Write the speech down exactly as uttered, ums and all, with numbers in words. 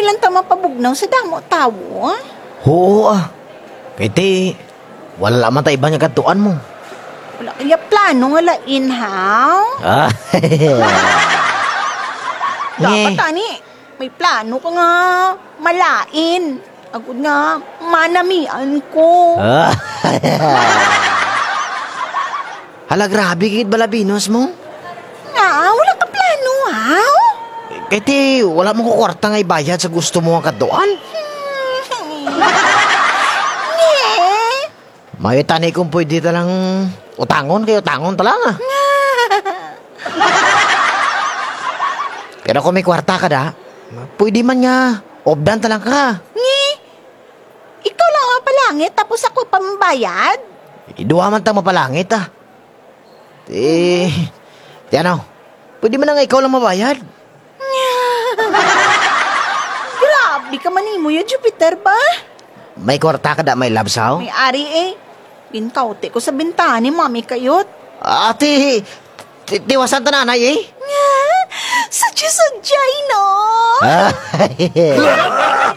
lang ta mapabugnaw sa damo tawo, ah. Oo ah. Kaya wala man tayo iba niya katuan mo. Wala kaya plano nga lain, haw? Ah, Dapat, Nye. ani, may plano ka nga malain. Agud nga, manamian ko. Ah. Hala, grabe kikit balabinos mo. Nga, wala ka plano, haw? Kaya wala mo ko kwarta nga ibayad sa gusto mo ang katuan. Nye. May tanay kung pwede talang utangon kayo, utangon talang ah. Pero kung may kwarta ka da, pwede man nga, obdan talang ka. Nye. Ikaw lang ang palangit tapos ako pambayad? Iduha man tang mapalangit ah. Eh, di ano, pwede man nga ikaw lang mabayad. Grabe ka manimo yun, Jupiter ba? May kwarta ka da, may labsaw. May ari eh. Binkaute ko sa bintana ni Mami Kayot. Ate, ti- tiwasan ta nanay eh. Sadya-sadyay, no? Ah,